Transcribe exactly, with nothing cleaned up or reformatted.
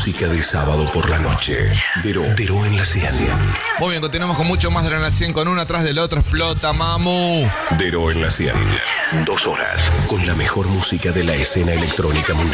música de sábado por la noche. Dero, Dero en la cien. Muy bien, continuamos con mucho más de la cien, con uno atrás del otro. Explota, mamu. Dero en la cien. Dos horas con la mejor música de la escena electrónica mundial.